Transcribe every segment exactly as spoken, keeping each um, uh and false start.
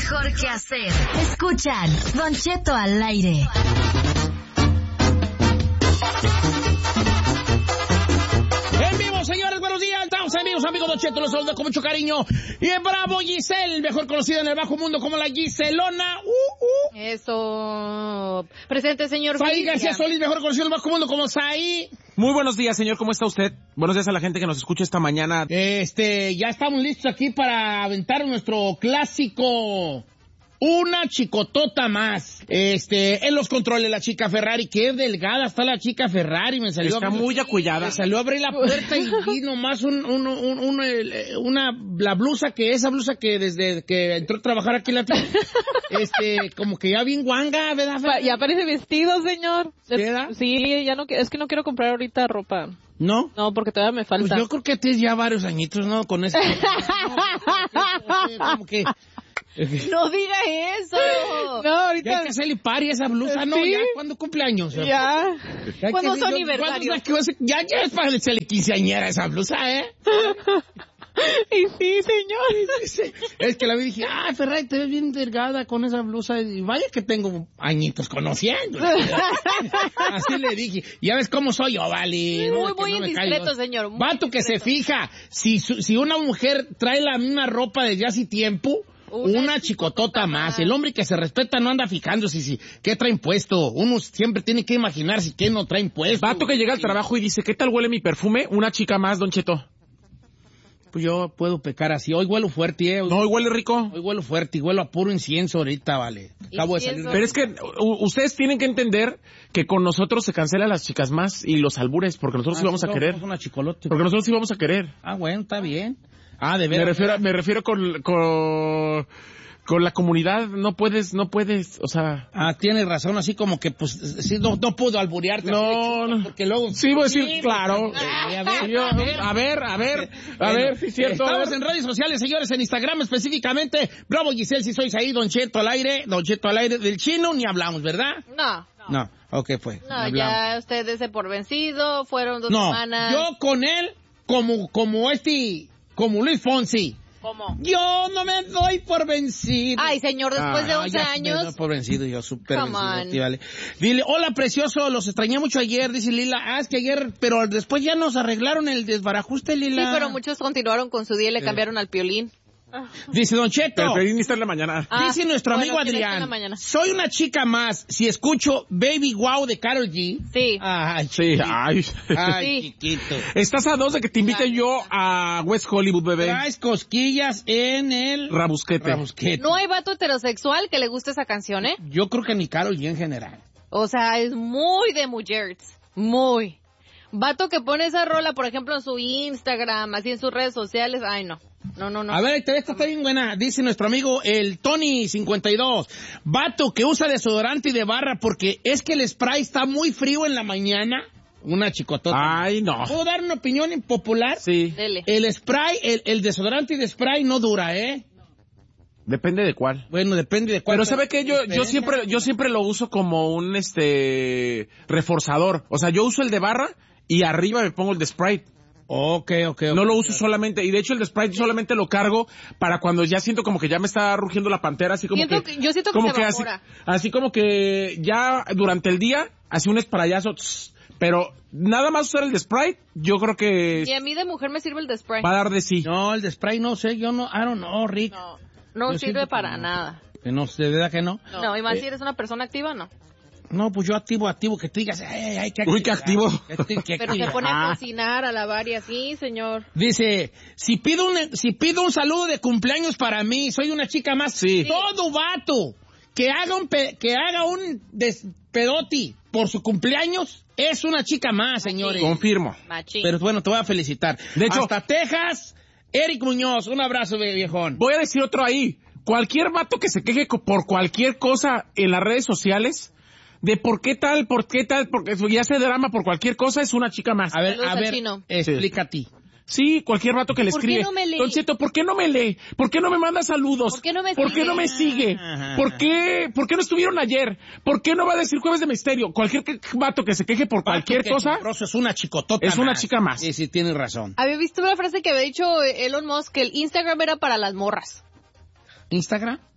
mejor que hacer. Escuchan Don Cheto al aire. En vivo, señores, buenos días. Estamos en vivo, amigos Don Cheto, los saludo con mucho cariño. Y en Bravo, Giselle, mejor conocida en el bajo mundo como la Giselona. Uh, uh. Eso. Presente, señor. Saí García Solís, mejor conocido en el bajo mundo como Saí. Muy buenos días, señor. ¿Cómo está usted? Buenos días a la gente que nos escucha esta mañana. Este, ya estamos listos aquí para aventar nuestro clásico. Una chicotota más. Este, en los controles la chica Ferrari. Qué delgada está la chica Ferrari. Me salió está a abrir, muy acullada. Me salió a abrir la puerta y vi nomás un, un, un, un, una, la blusa que, esa blusa que desde que entró a trabajar aquí la este, como que ya bien guanga, ¿verdad, Ferrari? Ya parece vestido, señor. ¿Verdad? Sí, ya no, es que no quiero comprar ahorita ropa. ¿No? No, porque todavía me falta. Pues yo creo que tienes ya varios añitos, ¿no? Con eso. No, como que... No diga eso. No, ahorita. Ya hay que hacerle pari a esa blusa, ¿no? ¿Sí? ¿Ya? ¿Cuándo cumpleaños? Ya. Ya ¿Cuándo que- son yo- aniversarios? ¿cuándo es que- Ya, ya es para hacerle quinceañera esa blusa, ¿eh? Y sí, señor. Es que la vi y dije, ah, Ferrari, te ves bien delgada con esa blusa. Y vaya que tengo añitos conociendo. Así le dije. Ya ves cómo soy yo, vale. Muy, No, que muy no me indiscreto, caigo. señor, muy Vato que se indiscreto. fija, si, su- si una mujer trae la misma ropa desde hace tiempo, Una una, chicotota más. El hombre que se respeta no anda fijándose si qué trae impuesto. Uno siempre tiene que imaginar si qué no trae impuesto. Vato que llega al trabajo y dice, ¿qué tal huele mi perfume? Una chica más, Don Cheto. Pues yo puedo pecar así. Hoy huelo fuerte, ¿eh? Hoy, No, huele rico. hoy huelo fuerte y huelo a puro incienso ahorita, vale. Acabo de salir de... Pero es que u- ustedes tienen que entender que con nosotros se cancelan las chicas más y los albures, porque nosotros Ah, sí vamos a no, querer. somos una chicolote. Porque nosotros sí vamos a querer. Ah, bueno, está bien. Ah, de Me veras. refiero, me refiero con, con, con la comunidad, no puedes, no puedes, o sea... Ah, tienes razón, así como que, pues, sí, no, no puedo alburearte. No, así de chulo, no. Porque luego... Sí, voy a decir, Sí, claro. pues, eh, a ver, Sí, yo- a ver. a ver, a ver, a Bueno, ver, sí es cierto. Estamos en redes sociales, señores, en Instagram específicamente. Bravo, Giselle, si sois ahí, Don Cheto al aire. Don Cheto al aire del chino, ni hablamos, ¿verdad? No. No, ok, pues. No, hablamos. ya usted ese por vencido, fueron dos No, semanas. yo con él, como, como este, como Luis Fonsi. ¿Cómo? Yo no me doy por vencido. Ay, señor, después de Ah, once ya me doy años. por vencido, yo súper Come vencido. on. Sí, vale. Dile, hola precioso, los extrañé mucho ayer, dice Lila. Ah, es que ayer, pero después ya nos arreglaron el desbarajuste, Lila. Sí, pero muchos continuaron con su día y le cambiaron al piolín. Dice Don Cheto. Pero preferí ni estar en la mañana. Ah, Dice nuestro bueno, amigo que no esté en la Adrián, mañana. soy una chica más, si escucho Baby Wow de Karol G. Sí. Ay, Sí, ay. ay, Sí. chiquito. Estás a dos de que te invite yo a West Hollywood, bebé. Traes cosquillas en el... Rabusquete. Rabusquete. No hay vato heterosexual que le guste esa canción, ¿eh? Yo creo que ni Karol G en general. O sea, es muy de mujeres. Muy. Vato que pone esa rola, por ejemplo, en su Instagram, así en sus redes sociales. Ay, no. No, no, no. A ver, esta está bien buena. Dice nuestro amigo el Tony cincuenta y dos. Vato que usa desodorante y de barra porque es que el spray está muy frío en la mañana. Una chicotota. Ay, no. ¿Puedo dar una opinión impopular? Sí. Dele. El spray, el, el desodorante y de spray no dura, ¿eh? Depende de cuál. Bueno, depende de cuál. Pero ¿sabe qué? Yo, yo Diferencia. siempre, yo siempre lo uso como un, este, reforzador. O sea, yo uso el de barra y arriba me pongo el de Sprite. Ok, ok, ok. No lo uso solamente, y de hecho el de Sprite solamente lo cargo para cuando ya siento como que ya me está rugiendo la pantera, así como Siento que, que- yo siento que como se así, evapora. así como que ya durante el día, así un sprayazo, tss, pero nada más usar el de Sprite, yo creo que Y a mí de mujer me sirve el de spray. va a dar de sí. No, el de spray no sé, yo no, I don't know, Rick. No, no Yo siento sirve que para no. nada. Que no, de verdad que no. No, y más Eh, si eres una persona activa, no. No, pues yo activo, activo, que tú digas, ay, ay, qué Uy, qué activo. Qué acti- qué Pero se actividad. pone a Ah. cocinar, a lavar y así, señor. Dice, si pido un, si pido un saludo de cumpleaños para mí, soy una chica más. Sí. Todo vato que haga un, pe- que haga un despedoti por su cumpleaños es una chica más, señores. Confirmo. Machín. Pero bueno, te voy a felicitar. De hecho- hasta Texas, Eric Muñoz, un abrazo, viejón. Voy a decir otro ahí. Cualquier vato que se queje co- por cualquier cosa en las redes sociales, de por qué tal, por qué tal, porque ya se drama por cualquier cosa, es una chica más. A ver, Saludos a al ver, chino. explica a ti. Sí, cualquier vato que le ¿Por qué escribe. no me lee? Don Cheto, ¿por qué no me lee? ¿Por qué no me manda saludos? ¿Por qué no me ¿Por qué sigue? no me sigue? Ajá. ¿Por qué, ¿Por qué no estuvieron ayer? ¿Por qué no va a decir Jueves de Misterio? Cualquier que- vato que se queje por cualquier Vato que cosa, chimproso es una chicotota es una más. chica más. Sí, sí, tienes razón. Había visto una frase que había dicho Elon Musk, que el Instagram era para las morras. ¿Instagram?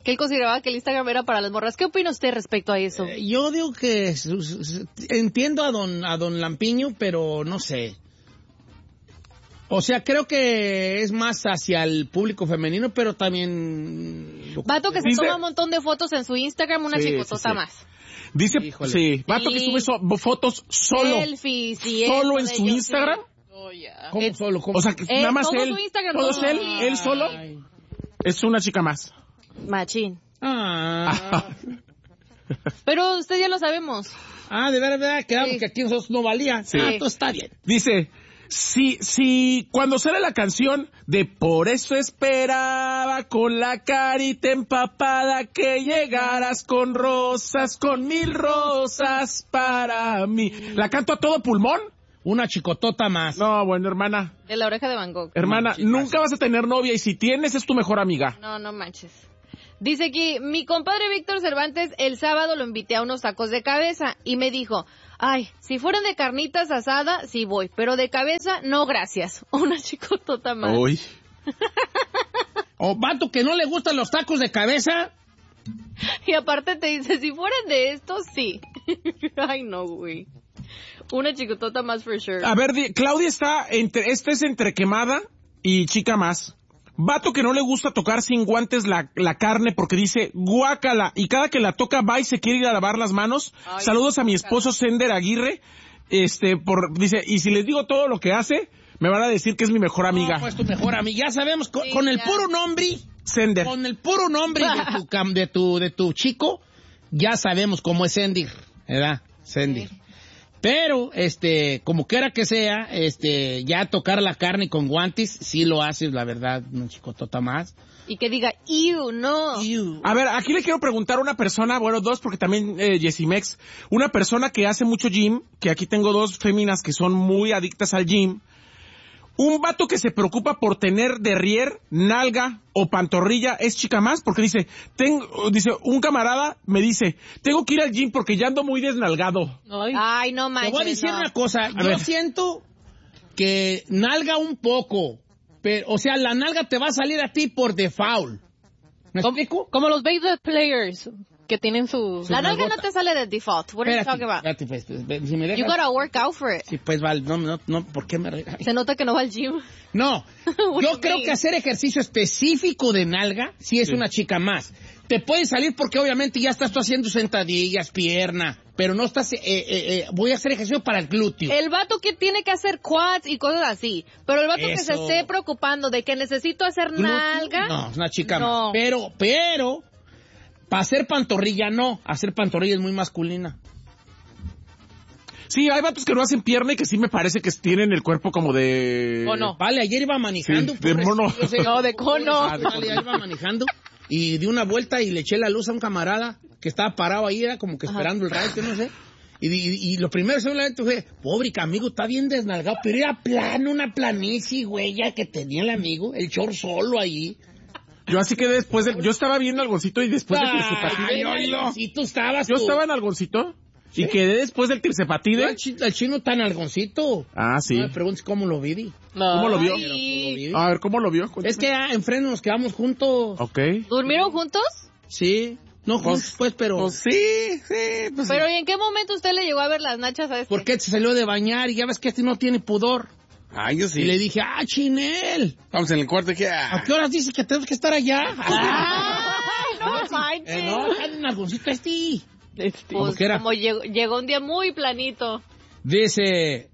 que él consideraba que el Instagram era para las morras. ¿Qué opina usted respecto a eso? Eh, yo digo que su- su- entiendo a don, a don Lampiño, pero no sé. O sea, creo que es más hacia el público femenino, pero también... Vato que se Dice- toma un montón de fotos en su Instagram, una Sí, chicotota sí, sí. más. Dice, Híjole. sí, vato que Sí. sube so- fotos solo. Selfies y Solo eso en de su ellos, Instagram. sí. Oh, yeah. ¿Cómo Eh, solo? ¿Cómo? O sea, que Eh, nada más todo él. su Instagram, todo es todo. él, él solo. Ay. Es una chica más. Machín. Ah, Pero usted ya lo sabemos. ah, de verdad, de verdad, quedamos Sí. que aquí nosotros no valía. Sí. Ah, todo está bien. Dice, si, si cuando sale la canción de Por eso esperaba con la carita empapada que llegaras con rosas, con mil rosas para mí. ¿La canto a todo pulmón? Una chicotota más. No, bueno, hermana. De la oreja de Van Gogh. Hermana, chicas. nunca vas a tener novia y si tienes es tu mejor amiga. No, no manches. Dice aquí, mi compadre Víctor Cervantes, el sábado lo invité a unos tacos de cabeza y me dijo, ay, si fueran de carnitas asada, sí voy, pero de cabeza, no gracias. Una chicotota más. Uy. O vato que no le gustan los tacos de cabeza. Y aparte te dice, si fueran de estos, sí. Ay, no, güey. Una chicotota más for sure. A ver, di- Claudia está entre, esta es entre quemada y chica más. Vato que no le gusta tocar sin guantes la, la carne porque dice guácala y cada que la toca va y se quiere ir a lavar las manos. Ay, Saludos a mi esposo Sender Aguirre. Este, por, dice, y si les digo todo lo que hace, me van a decir que es mi mejor amiga. No, pues tu mejor amiga. Ya sabemos, con, Sí, con el ya. puro nombre, Sender. con el puro nombre de tu, cam- de tu, de tu chico, ya sabemos cómo es Sendir, ¿verdad? Sendir. Sí. Pero, este, como quiera que sea, este, ya tocar la carne con guantes, sí lo haces, la verdad, una chicotota más. Y que diga, iu, no. Iu. A ver, aquí le quiero preguntar a una persona, bueno, dos, porque también eh, Yesimex, una persona que hace mucho gym, que aquí tengo dos féminas que son muy adictas al gym. Un vato que se preocupa por tener derrier, nalga o pantorrilla es chica más, porque dice, tengo, dice, un camarada me dice, tengo que ir al gym porque ya ando muy desnalgado. Ay, Ay, no Te manches, voy a decir no. una cosa, yo ver. siento que nalga un poco, pero, o sea, la nalga te va a salir a ti por default. ¿Me explico? Como los baseball players que tienen su... La nalga no nalgota. te sale de default. What are you Espérate, talking about? espérate, pues, pues, si me dejas... You gotta work out for it. Sí, pues, vale, no, no, no, ¿por qué me regalas? Se nota que no va al gym. No, What yo you creo mean? que hacer ejercicio específico de nalga sí es una chica más. Te puede salir porque obviamente ya estás tú haciendo sentadillas, pierna, pero no estás, eh, eh, eh, voy a hacer ejercicio para el glúteo. El vato que tiene que hacer quads y cosas así. Pero el vato que se Eso. esté preocupando de que necesito hacer ¿Glúteo? nalga. No, es una chica No. más. Pero, pero, para hacer pantorrilla no, hacer pantorrilla es muy masculina. Sí, hay vatos que no hacen pierna y que sí me parece que tienen el cuerpo como de... ¿O no? Vale, ayer iba manejando. Sí, de pobrecito, mono. yo sé, No, de cono. Ah, de cono. Vale, ayer iba manejando y di una vuelta y le eché la luz a un camarada que estaba parado ahí, era como que esperando el rayo, no sé. Y, y, y lo primero seguramente fue, pobre amigo, está bien desnalgado, pero era plano, una planicie, güey, ya que tenía el amigo, el short solo ahí. Yo así que después del... Yo estaba viendo algoncito y después del Ay, tricepatide... sí, tú estabas. Yo tú. estaba en algoncito y quedé después del Yo tricepatide... al chi- al chino tan algoncito. Ah, sí. No me preguntes cómo lo vi. ¿Cómo lo vio? Ay. A ver, ¿cómo lo vio? Es que ah, en freno nos quedamos juntos. Ok. ¿Durmieron juntos? Sí. No juntos, pues, pero... Pues sí, sí, pues Pero ¿y en qué momento usted le llegó a ver las nachas a este? ¿Por qué se salió de bañar? Y ya ves que este no tiene pudor. Ah, yo sí. Y le dije, ah, Chinel, Estamos en el cuarto que... ¿a qué horas dices que tenemos que estar allá? ¡Ay, no manches! Eh, no, en algoncito este. Pues, ¿Cómo que era? como llegó, llegó un día muy planito. Dice,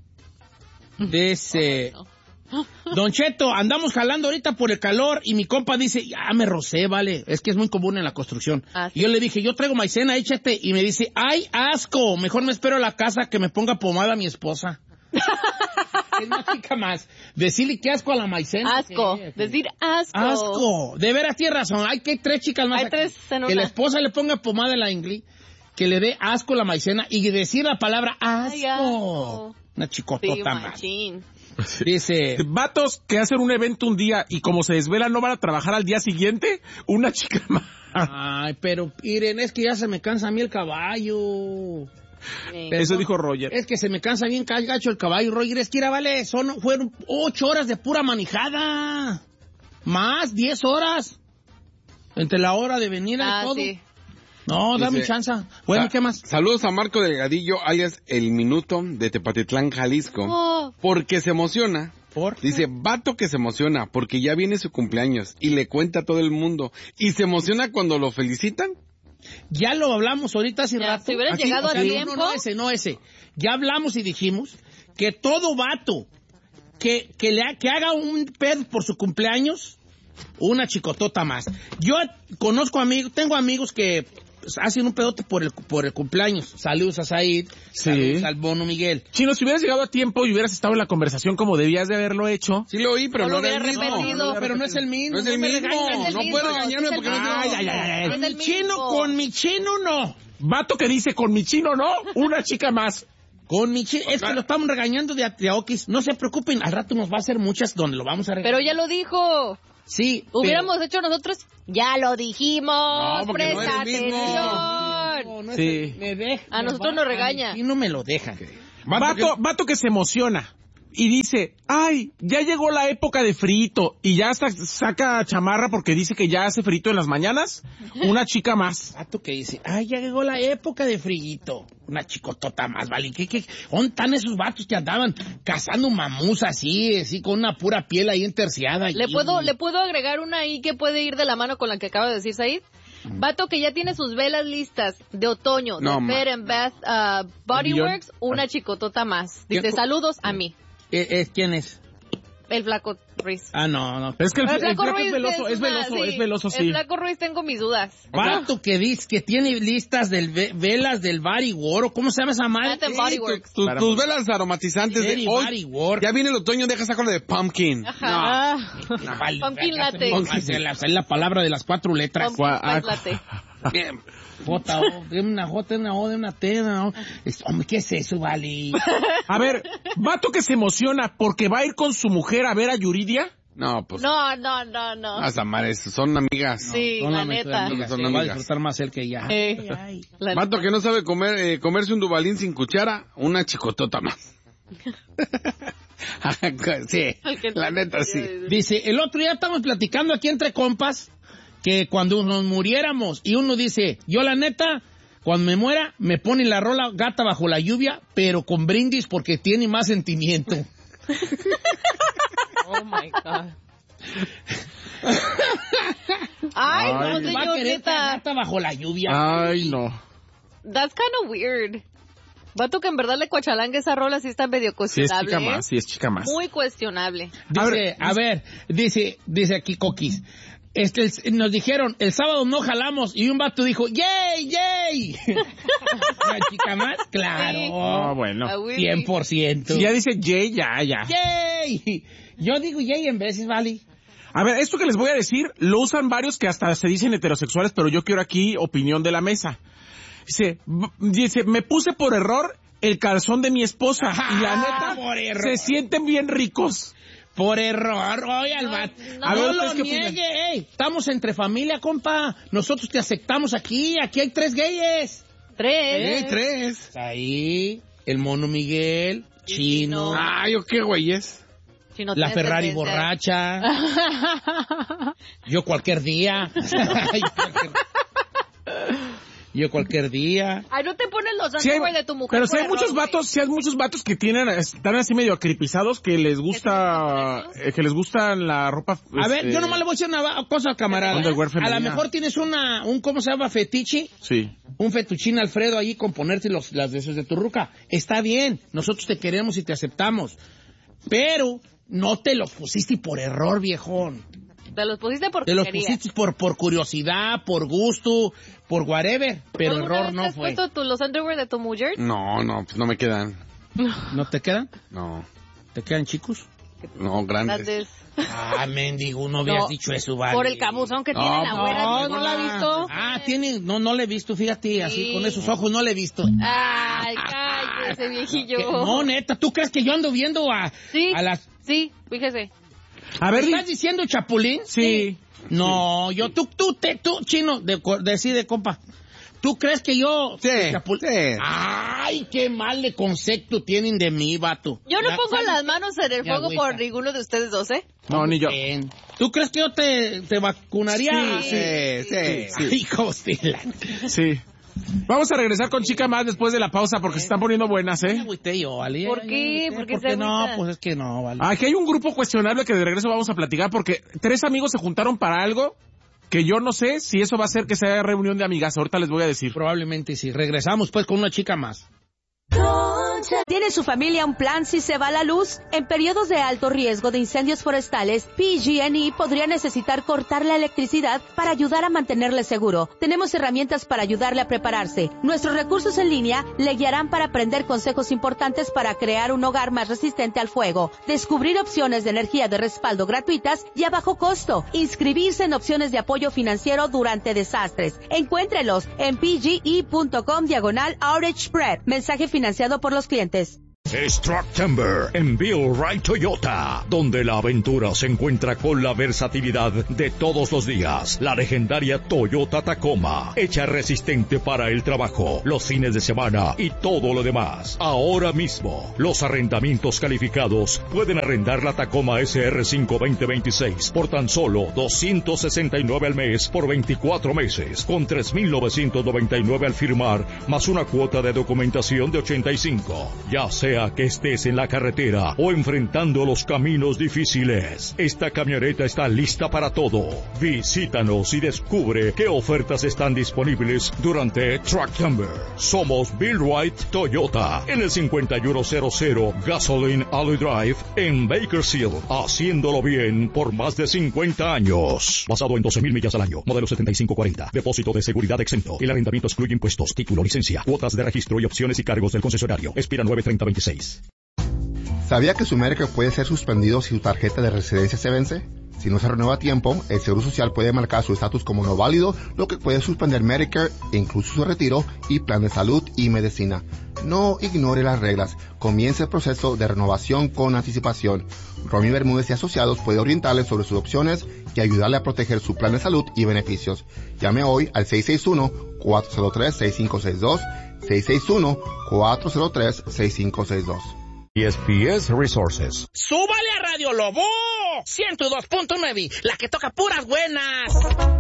dice, Don Cheto, andamos jalando ahorita por el calor y mi compa dice, ya me rocé, vale, es que es muy común en la construcción. Ah, sí. Y yo le dije, yo traigo maicena, échate, y me dice, ay, asco, mejor me espero a la casa que me ponga pomada mi esposa. Es una chica más. Decirle que asco a la maicena. Asco. ¿Qué? Decir asco. Asco. De veras tienes razón. Hay que tres chicas más. Hay aquí. tres en Que una. la esposa le ponga pomada en la ingle, que le dé asco a la maicena y decir la palabra asco. Ay, asco. Una Sí, chicotota más. machín. Dice, Vatos que hacen un evento un día y como se desvelan no van a trabajar al día siguiente, una chica más. ay, pero miren, es que ya se me cansa a mí el caballo. Sí. Eso dijo Roger. Es que se me cansa bien gacho el caballo, Roger. Es que era, vale, son, fueron ocho horas de pura manejada. Más, diez horas. Entre la hora de venir Ah, y todo. sí. No, dame Dice, chance. Bueno, sa- ¿qué más? Saludos a Marco Delgadillo, alias El Minuto, de Tepatitlán, Jalisco. Oh. Porque se emociona. ¿Por? Dice, vato que se emociona porque ya viene su cumpleaños y le cuenta a todo el mundo. Y se emociona cuando lo felicitan. Ya lo hablamos ahorita hace Ya, rato. si hubieras Aquí, llegado o sea, a no, tiempo. No, no, ese, no ese. Ya hablamos y dijimos que todo vato que, que, le ha- que haga un pedo por su cumpleaños, una chicotota más. Yo conozco amigos, tengo amigos que hacen un pedote por el, por el cumpleaños. Saludos a Said, Sí. saludos al Bono Miguel. Chino, si hubieras llegado a tiempo y hubieras estado en la conversación como debías de haberlo hecho. Sí lo oí, pero No no, lo era el hubiera mismo. repetido. No, pero no es el mismo. No es el me mismo. regañes. Es el No mismo, puede regañarme es el porque no es mismo. el Ay, ay, ay, ay. Es Con el mi chino, mismo. con mi chino no. Vato que dice, con mi chino no, una chica más. Con mi chino, es que lo estamos regañando de a, de a Okis. No se preocupen, al rato nos va a hacer muchas donde lo vamos a regañar. Pero ya lo dijo. Sí, Hubiéramos hecho nosotros, ya lo dijimos. No, porque no Presta es el mismo. atención. No, no es Sí. el- me deja, A me nosotros va- nos regaña. A mi chino me lo dejan. Vato, vato que se emociona y dice, ay, ya llegó la época de frito y ya sa- saca chamarra porque dice que ya hace frito en las mañanas, una chica más. Vato que dice, ay, ya llegó la época de friguito. Una chicotota más, ¿vale? ¿Qué, qué? ¿Dónde están esos vatos que andaban cazando mamús así, así, con una pura piel ahí enterciada? ¿Le y- puedo, ¿Le puedo agregar una ahí que puede ir de la mano con la que acaba de decir Said? Vato que ya tiene sus velas listas de otoño, No, de ma. Bed and Bath uh, Body Beyond. Works, una chicotota más. Dice, ¿Quién? saludos a mí, Eh, eh, ¿Quién es? el flaco Ruiz. Ah, no, no. Es que el, El el flaco flaco Ruiz es veloso, es una- veloso, sí, es veloso, sí. El flaco Ruiz tengo mis dudas. Vato que dice que tiene listas del ve- velas del Body Works. ¿Cómo se llama esa madre? Bath and Body Works. Tu- Para- tus velas aromatizantes de Very hoy. Body Works. Ya viene el otoño, deja sacarlo de pumpkin. Ajá. No, vale, Pumpkin ya latte. tengo que hacer la, hacer la palabra de las cuatro letras. Pumpkin Gua- spice latte. Bien. J, O, de una J, de una O, de una T, de una O. Es- Hombre, ¿qué es eso, vale? A ver, vato que se emociona porque va a ir con su mujer a ver a Yuridia. No, pues. No, no, no, no. Las amares, son amigas. Sí, la Solamente neta. amigas, Son sí, va a amigas. disfrutar más él que ella. Eh, Ay, ay. la Vato que no sabe comer, eh, comerse un dubalín sin cuchara, una chicotota más. Sí, la neta sí. Dice, el otro día estamos platicando aquí entre compas que cuando nos muriéramos y uno dice, yo la neta, cuando me muera, me ponen la rola Gata bajo la lluvia, pero con brindis porque tiene más sentimiento. Oh my God. Ay, no, Ay. Va a señor, querer neta. Gata bajo la lluvia. Ay, no. That's kind of weird. Vato que en verdad le cochalangue esa rola sí está medio Sí es cuestionable. chica ¿eh? más, sí es chica más. Muy cuestionable. Dice, A a ver, ver, dice, dice aquí Coquis. Este, el- nos dijeron, el sábado no jalamos, y un vato dijo, ¡yay, yay! ¿Una chica más? Claro. Sí. Ah, bueno. Ah, oui, cien por ciento. Si ya dice Jay, ya, ya. ¡Yay! Yo digo yay en veces, ¿vale? A ver, esto que les voy a decir, lo usan varios que hasta se dicen heterosexuales, pero yo quiero aquí opinión de la mesa. Dice, b- dice, me puse por error el calzón de mi esposa y la neta por error. se sienten bien ricos. Por error, oye, al vato. no. A A ver, ver, ¿ustedes lo qué opinan? niegue, ey. Estamos entre familia, compa. Nosotros te aceptamos aquí. Aquí hay tres gayes. Tres. Eh, tres. Ahí, el mono Miguel, Chino, Ay, ¿o qué güeyes? Si no la tienes Ferrari tendencia. borracha. Yo cualquier día. Yo cualquier- Yo cualquier día. Ay, no te pones los Sí hay- underwear de tu mujer. pero por si hay error, muchos güey. vatos, si hay muchos vatos que tienen, están así medio acripizados, que les gusta, eh, que les gusta la ropa. A ver, este, yo nomás le voy a decir una cosa, camarada. Underwear A femenina. lo mejor tienes una, un, ¿cómo se llama? Fetiche. Sí. Un fetuchín Alfredo ahí con ponerte los, las de esos de tu ruca. Está bien, nosotros te queremos y te aceptamos. Pero no te lo pusiste por error, viejón. Te los pusiste porque Te los querías. pusiste por, por curiosidad, por gusto, por whatever. Pero ¿Alguna error vez no te has fue. puesto tú los underwear de tu mujer? No, no, pues no me quedan. ¿No te quedan? No, ¿Te quedan chicos? no, grandes. Grandes. Ah, mendigo, no habías No, dicho eso, vale. Por el camuzón que No, tiene la güera. No, ¿No la has visto? Ah, tiene, no, no le he visto, fíjate, así Sí. con esos ojos no le he visto. Ay, cállese, viejillo. ¿Qué? No, neta, ¿tú crees que yo ando viendo a, Sí, a las... sí, fíjese. A ver, ¿Estás di- diciendo Chapulín? sí. No, yo, tú, tú, te, tú, chino, de, co- de sí, de compa. ¿Tú crees que yo... Sí, Chapul- sí. Ay, qué mal de concepto tienen de mí, vato. Yo no Ya, pongo ¿sabes? las manos en el Ya, fuego güey, por ya. ninguno de ustedes dos, ¿eh? No, ni yo. Bien. ¿Tú crees que yo te, te vacunaría? Sí, sí, sí. Ay, hostia. Sí. Vamos a regresar con Chica Más después de la pausa porque se están poniendo buenas, Me ¿eh? agüité yo, ¿vale? ¿Por qué? ¿Por qué ¿Por se qué no? agüita? Pues es que no, ¿vale? Aquí hay un grupo cuestionable que de regreso vamos a platicar porque tres amigos se juntaron para algo que yo no sé si eso va a hacer que sea reunión de amigas. Ahorita les voy a decir. Probablemente sí. Regresamos pues con una chica más. ¿Tiene su familia un plan si se va la luz? En periodos de alto riesgo de incendios forestales, P G and E podría necesitar cortar la electricidad para ayudar a mantenerle seguro. Tenemos herramientas para ayudarle a prepararse. Nuestros recursos en línea le guiarán para aprender consejos importantes para crear un hogar más resistente al fuego, descubrir opciones de energía de respaldo gratuitas y a bajo costo, inscribirse en opciones de apoyo financiero durante desastres. Encuéntrelos en pge.com diagonal outage prep. Mensaje financiado por los clientes. Es Trucktember en Bill Wright Toyota, donde la aventura se encuentra con la versatilidad de todos los días. La legendaria Toyota Tacoma, hecha resistente para el trabajo, los fines de semana y todo lo demás. Ahora mismo, los arrendamientos calificados pueden arrendar la Tacoma S R cinco veinte veintiséis por tan solo doscientos sesenta y nueve al mes por veinticuatro meses, con tres mil novecientos noventa y nueve al firmar, más una cuota de documentación de ochenta y cinco. Ya sea que estés en la carretera o enfrentando los caminos difíciles, esta camioneta está lista para todo. Visítanos y descubre qué ofertas están disponibles durante Trucktember. Somos Bill Wright Toyota en el cincuenta y uno cero cero Gasoline Alley Drive en Bakersfield, haciéndolo bien por más de cincuenta años. Basado en doce mil millas al año, modelo setenta y cinco cuarenta, depósito de seguridad exento. El arrendamiento excluye impuestos, título, licencia, cuotas de registro y opciones y cargos del concesionario. Expira nueve treinta veintiséis. ¿Sabía que su Medicare puede ser suspendido si su tarjeta de residencia se vence? Si no se renueva a tiempo, el Seguro Social puede marcar su estatus como no válido, lo que puede suspender Medicare, incluso su retiro y plan de salud y medicina. No ignore las reglas. Comience el proceso de renovación con anticipación. Romy Bermúdez y Asociados puede orientarle sobre sus opciones y ayudarle a proteger su plan de salud y beneficios. Llame hoy al seis seis uno, cuatro cero tres, seis cinco seis dos, seis seis uno, cuatro cero tres, seis cinco seis dos. E S P S Resources. ¡Súbale a Radio Lobo! ciento dos punto nueve, la que toca puras buenas.